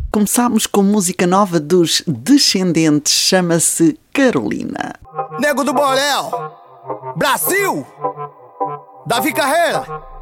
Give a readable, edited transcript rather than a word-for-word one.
Começámos com música nova dos Descendentes, chama-se Carolina. Nego do Borel, Brasil, Davi Carreira.